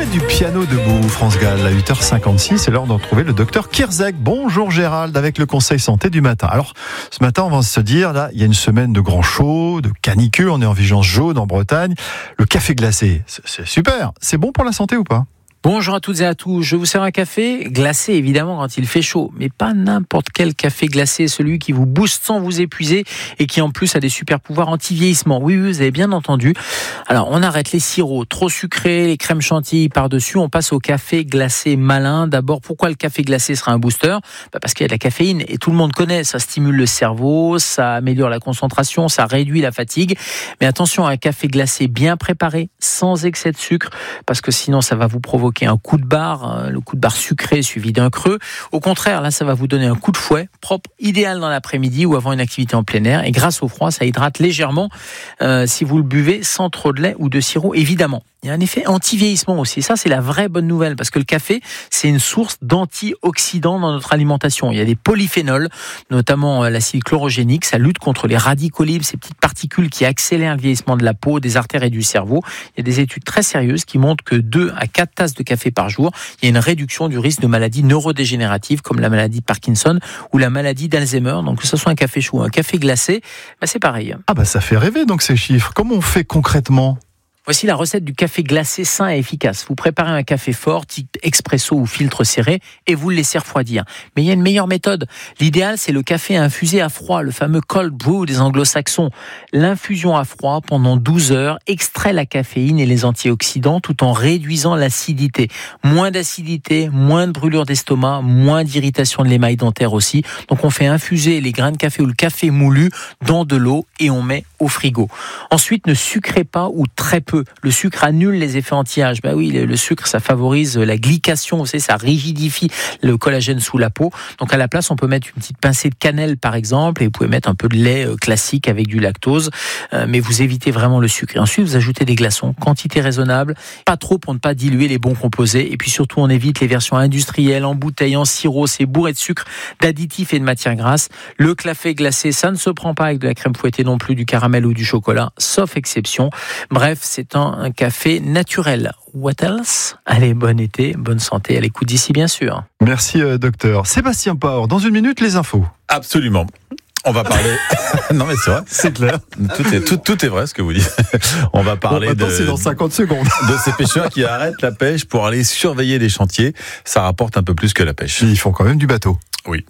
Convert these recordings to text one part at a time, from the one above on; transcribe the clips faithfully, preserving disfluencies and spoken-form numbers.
jouez du piano debout, France Gall, à huit heures cinquante-six. C'est l'heure d'en trouver le docteur Kierzek. Bonjour Gérald, avec le conseil santé du matin. Alors, ce matin, on va se dire, là, il y a une semaine de grand chaud, de canicule, on est en vigilance jaune en Bretagne. Le café glacé, c'est, c'est super. C'est bon pour la santé ou pas ? Bonjour à toutes et à tous, je vous sers un café glacé évidemment quand il fait chaud, mais pas n'importe quel café glacé, celui qui vous booste sans vous épuiser et qui en plus a des super pouvoirs anti-vieillissement. Oui, oui, vous avez bien entendu. Alors on arrête les sirops trop sucrés, les crèmes chantilly par-dessus, on passe au café glacé malin. D'abord, pourquoi le café glacé sera un booster ? Bah parce qu'il y a de la caféine et tout le monde connaît, ça stimule le cerveau, ça améliore la concentration, ça réduit la fatigue. Mais attention à un café glacé bien préparé, sans excès de sucre, parce que sinon ça va vous provoquer un coup de barre, le coup de barre sucré suivi d'un creux. Au contraire, là, ça va vous donner un coup de fouet propre, idéal dans l'après-midi ou avant une activité en plein air. Et grâce au froid, ça hydrate légèrement euh, si vous le buvez sans trop de lait ou de sirop, évidemment. Il y a un effet anti-vieillissement aussi. Ça, c'est la vraie bonne nouvelle parce que le café, c'est une source d'antioxydants dans notre alimentation. Il y a des polyphénols, notamment l'acide chlorogénique. Ça lutte contre les radicaux libres, ces petites particules qui accélèrent le vieillissement de la peau, des artères et du cerveau. Il y a des études très sérieuses qui montrent que deux à quatre tasses de café par jour, il y a une réduction du risque de maladies neurodégénératives comme la maladie de Parkinson ou la maladie d'Alzheimer. Donc que ce soit un café chaud ou un café glacé, bah c'est pareil. Ah bah ça fait rêver donc ces chiffres. Comment on fait concrètement ? Voici la recette du café glacé sain et efficace. Vous préparez un café fort, type expresso ou filtre serré, et vous le laissez refroidir. Mais il y a une meilleure méthode. L'idéal, c'est le café infusé à froid, le fameux cold brew des anglo-saxons. L'infusion à froid pendant douze heures extrait la caféine et les antioxydants tout en réduisant l'acidité. Moins d'acidité, moins de brûlure d'estomac, moins d'irritation de l'émail dentaire aussi. Donc on fait infuser les grains de café ou le café moulu dans de l'eau et on met au frigo. Ensuite, ne sucrez pas ou très peu. Le sucre annule les effets anti-âge. Bah oui, le sucre, ça favorise la glycation, vous savez, ça rigidifie le collagène sous la peau. Donc à la place, on peut mettre une petite pincée de cannelle par exemple, et vous pouvez mettre un peu de lait classique avec du lactose, euh, mais vous évitez vraiment le sucre. Et ensuite, vous ajoutez des glaçons, quantité raisonnable, pas trop pour ne pas diluer les bons composés. Et puis surtout, on évite les versions industrielles, en bouteille, en sirop, c'est bourré de sucre, d'additifs et de matières grasses. Le café glacé, ça ne se prend pas avec de la crème fouettée non plus, du caramel ou du chocolat, sauf exception. Bref, c'est C'est un, un café naturel. What else ? Allez, bon été, bonne santé, à l'écoute d'ici bien sûr. Merci euh, docteur. Sébastien Paur, dans une minute les infos. Absolument. On va parler. Non mais c'est vrai, c'est clair. Tout est tout, tout est vrai ce que vous dites. On va parler bon, attends, de. C'est dans cinquante secondes. De ces pêcheurs qui arrêtent la pêche pour aller surveiller les chantiers. Ça rapporte un peu plus que la pêche. Ils font quand même du bateau. Oui.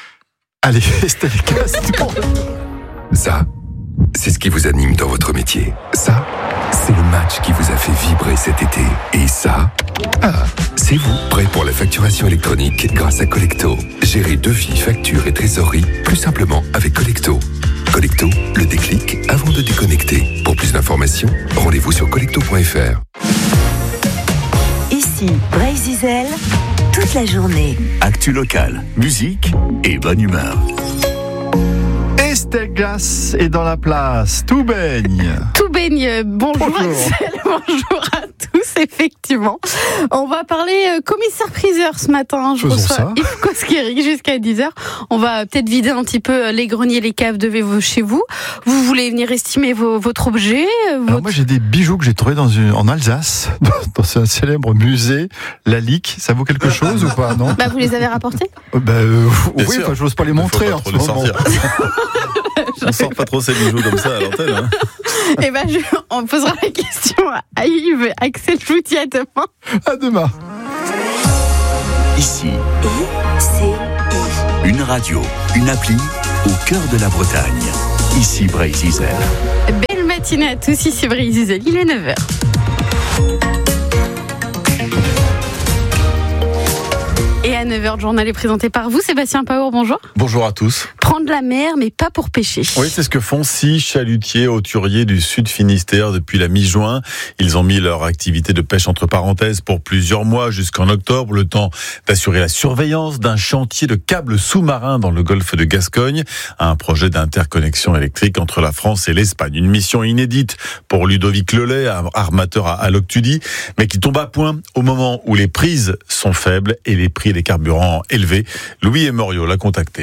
Allez, c'était les questions. Ça, c'est ce qui vous anime dans votre métier. Ça, c'est le match qui vous a fait vibrer cet été. Et ça, ah, c'est vous, prêt pour la facturation électronique grâce à Collecto. Gérez devis, factures et trésorerie plus simplement avec Collecto. Collecto, le déclic avant de déconnecter. Pour plus d'informations, rendez-vous sur collecto point f r. Ici, Bray-Zizel, toute la journée. Actu locale, musique et bonne humeur. Estelle Glace est dans la place. Tout baigne. Tout baigne. Bonjour, bonjour. Axel. Bonjour à tous, effectivement. On va parler euh, commissaire-priseur ce matin. Je Faisons reçois ça. Yves Koskerik jusqu'à dix heures. On va peut-être vider un petit peu les greniers, les caves de vos chez vous. Vous voulez venir estimer vos, votre objet votre... Alors moi j'ai des bijoux que j'ai trouvés dans une, en Alsace, dans un célèbre musée, la Lique. Ça vaut quelque chose ou pas, non ? Bah, vous les avez rapportés ? euh, bah, euh, Oui, sûr. enfin, je n'ose pas les montrer. Faut pas trop les sortir. On sort pas trop ces bijoux comme ça à l'antenne. Hein. Eh ben, je, on posera la question à Yves. Axel, je vous dis à demain. À demain. Ici, Et c'est une radio, une appli au cœur de la Bretagne. Ici Bray-Zizel. Belle matinée à tous, ici Bray-Zizel. Il est neuf heures. Et à neuf heures, le journal est présenté par vous, Sébastien Paur, bonjour. Bonjour à tous. Prendre la mer, mais pas pour pêcher. Oui, c'est ce que font six chalutiers hauturiers du Sud Finistère depuis la mi-juin. Ils ont mis leur activité de pêche entre parenthèses pour plusieurs mois jusqu'en octobre, le temps d'assurer la surveillance d'un chantier de câbles sous-marins dans le golfe de Gascogne, un projet d'interconnexion électrique entre la France et l'Espagne. Une mission inédite pour Ludovic Lelay, armateur à Loctudy, mais qui tombe à point au moment où les prises sont faibles et les prix des carburants élevés. Louis Emorio l'a contacté.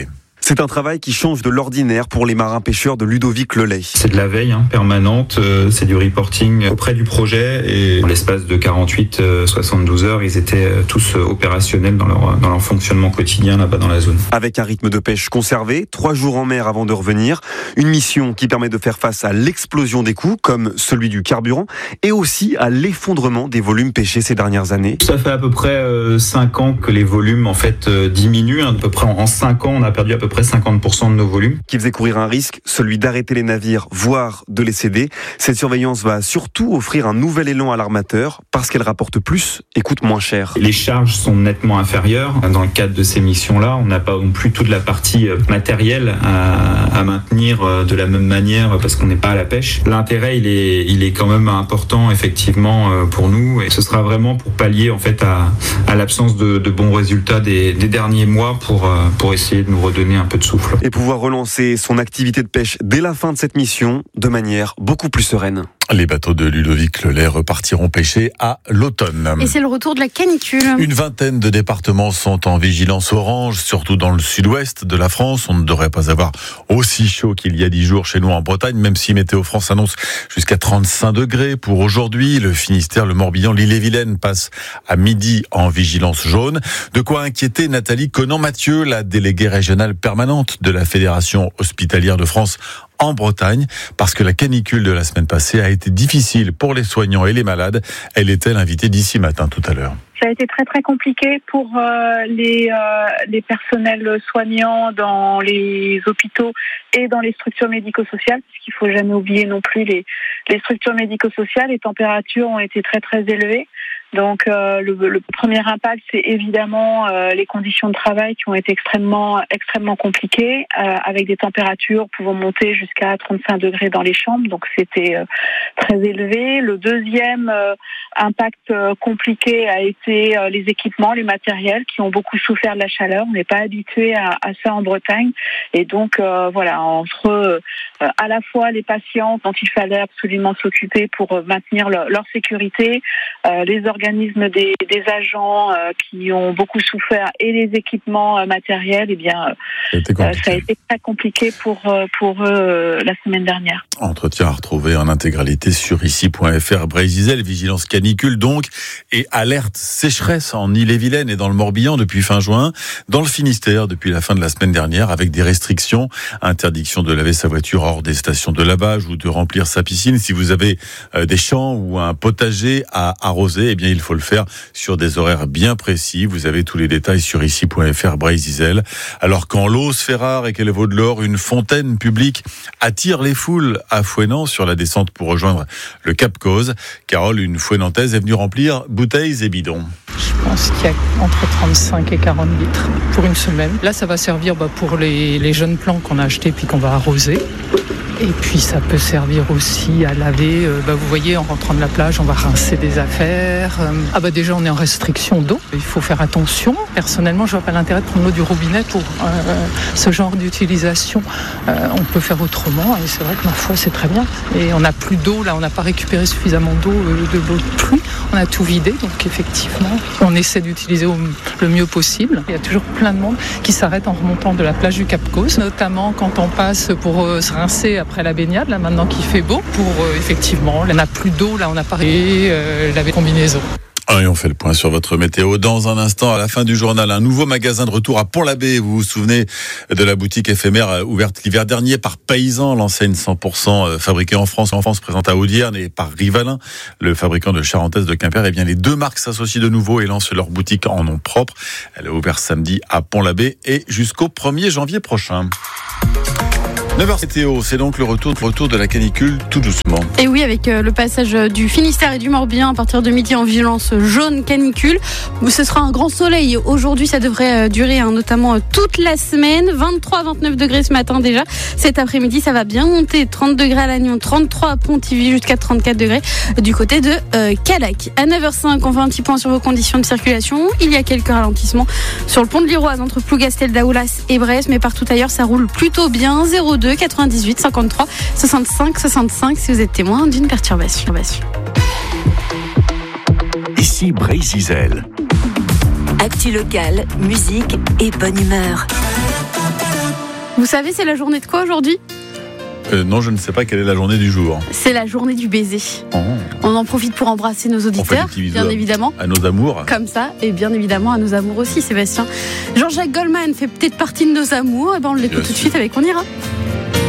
C'est un travail qui change de l'ordinaire pour les marins-pêcheurs de Ludovic Lelay. C'est de la veille hein, permanente, euh, c'est du reporting auprès du projet et en l'espace de quarante-huit à soixante-douze heures, ils étaient euh, tous euh, opérationnels dans leur, dans leur fonctionnement quotidien là-bas dans la zone. Avec un rythme de pêche conservé, trois jours en mer avant de revenir, une mission qui permet de faire face à l'explosion des coûts comme celui du carburant et aussi à l'effondrement des volumes pêchés ces dernières années. Ça fait à peu près euh, cinq ans que les volumes en fait euh, diminuent, hein, à peu près en, en cinq ans on a perdu à peu près cinquante pour cent de nos volumes. Qui faisait courir un risque, celui d'arrêter les navires, voire de les céder. Cette surveillance va surtout offrir un nouvel élan à l'armateur parce qu'elle rapporte plus et coûte moins cher. Les charges sont nettement inférieures. Dans le cadre de ces missions-là, on n'a pas non plus toute la partie matérielle à, à maintenir de la même manière parce qu'on n'est pas à la pêche. L'intérêt, il est, il est quand même important effectivement pour nous et ce sera vraiment pour pallier en fait à, à l'absence de, de bons résultats des, des derniers mois pour, pour essayer de nous redonner un peu de souffle. Et pouvoir relancer son activité de pêche dès la fin de cette mission de manière beaucoup plus sereine. Les bateaux de Ludovic Lelay repartiront pêcher à l'automne. Et c'est le retour de la canicule. Une vingtaine de départements sont en vigilance orange, surtout dans le sud-ouest de la France. On ne devrait pas avoir aussi chaud qu'il y a dix jours chez nous en Bretagne, même si Météo France annonce jusqu'à trente-cinq degrés pour aujourd'hui. Le Finistère, le Morbihan, l'Ille-et-Vilaine passent à midi en vigilance jaune. De quoi inquiéter Nathalie Conan-Mathieu, la déléguée régionale permanente de la Fédération hospitalière de France en Bretagne, parce que la canicule de la semaine passée a été difficile pour les soignants et les malades. Elle était l'invitée d'ici matin tout à l'heure. Ça a été très très compliqué pour euh, les, euh, les personnels soignants dans les hôpitaux et dans les structures médico-sociales, puisqu'il faut jamais oublier non plus les, les structures médico-sociales. Les températures ont été très très élevées. Donc euh, le, le premier impact, c'est évidemment euh, les conditions de travail qui ont été extrêmement extrêmement compliquées, euh, avec des températures pouvant monter jusqu'à trente-cinq degrés dans les chambres. Donc c'était euh, très élevé. Le deuxième euh, impact euh, compliqué a été euh, les équipements, les matériels qui ont beaucoup souffert de la chaleur. On n'est pas habitué à, à ça en Bretagne, et donc euh, voilà, entre euh, à la fois les patients dont il fallait absolument s'occuper pour maintenir leur, leur sécurité, euh, les organismes des, des agents euh, qui ont beaucoup souffert et les équipements euh, matériels, eh bien, euh, ça a été très compliqué pour, euh, pour eux euh, la semaine dernière. Entretien à retrouver en intégralité sur ici point f r. Brésil, vigilance canicule donc, et alerte sécheresse en Ille-et-Vilaine et dans le Morbihan depuis fin juin, dans le Finistère depuis la fin de la semaine dernière avec des restrictions, interdiction de laver sa voiture hors des stations de lavage ou de remplir sa piscine. Si vous avez euh, des champs ou un potager à arroser, eh bien il faut le faire sur des horaires bien précis. Vous avez tous les détails sur ici point f r. Brésil. Alors quand l'eau se fait rare et qu'elle vaut de l'or, une fontaine publique attire les foules à Fouesnant sur la descente pour rejoindre le Cap Cause. Carole, une Fouenantaise, est venue remplir bouteilles et bidons. Je pense qu'il y a entre trente-cinq et quarante litres pour une semaine. Là, ça va servir bah, pour les, les jeunes plants qu'on a achetés puis qu'on va arroser. Et puis ça peut servir aussi à laver. Euh, bah, vous voyez, en rentrant de la plage, on va rincer des affaires. Euh, ah bah déjà, on est en restriction d'eau. Il faut faire attention. Personnellement, je vois pas l'intérêt de prendre l'eau du robinet pour euh, ce genre d'utilisation. Euh, on peut faire autrement. Et c'est vrai que ma foi, c'est très bien. Et on n'a plus d'eau. Là, on n'a pas récupéré suffisamment d'eau euh, de l'eau de pluie. On a tout vidé. Donc effectivement, on essaie d'utiliser au, le mieux possible. Il y a toujours plein de monde qui s'arrête en remontant de la plage du Cap Cause, notamment quand on passe pour euh, se rincer après la baignade, là maintenant qu'il fait beau, pour euh, effectivement, là, on n'a plus d'eau, là on n'a pas et euh, la combinaison. Et on fait le point sur votre météo. Dans un instant, à la fin du journal, un nouveau magasin de retour à Pont-l'Abbé. Vous vous souvenez de la boutique éphémère ouverte l'hiver dernier par Paysan, l'enseigne cent pour cent fabriquée en France, en France présente à Audierne, et par Rivalin, le fabricant de charentaise de Quimper. Eh bien, les deux marques s'associent de nouveau et lancent leur boutique en nom propre. Elle est ouverte samedi à Pont-l'Abbé et jusqu'au premier janvier prochain. neuf heures météo, c'est donc le retour, le retour de la canicule tout doucement. Et oui, avec le passage du Finistère et du Morbihan à partir de midi en vigilance jaune canicule. Ce sera un grand soleil. Aujourd'hui, ça devrait durer hein, notamment toute la semaine. vingt-trois à vingt-neuf degrés ce matin déjà. Cet après-midi, ça va bien monter. trente degrés à Lannion, trente-trois à Pontivy, jusqu'à trente-quatre degrés du côté de euh, Calac. À neuf heures cinq, on fait un petit point sur vos conditions de circulation. Il y a quelques ralentissements sur le pont de l'Iroise entre Plougastel, Daoulas et Brest, mais partout ailleurs, ça roule plutôt bien. zéro deux quatre-vingt-dix-huit cinquante-trois soixante-cinq soixante-cinq si vous êtes témoin d'une perturbation. Ici Brésil. Actu local, musique et bonne humeur. Vous savez, c'est la journée de quoi aujourd'hui ? Euh, non, je ne sais pas quelle est la journée du jour. C'est la journée du baiser. Oh. On en profite pour embrasser nos auditeurs, bien évidemment. À nos amours. Comme ça, et bien évidemment à nos amours aussi, Sébastien. Jean-Jacques Goldman fait peut-être partie de nos amours. Et ben on l'écoute tout de suite avec On ira.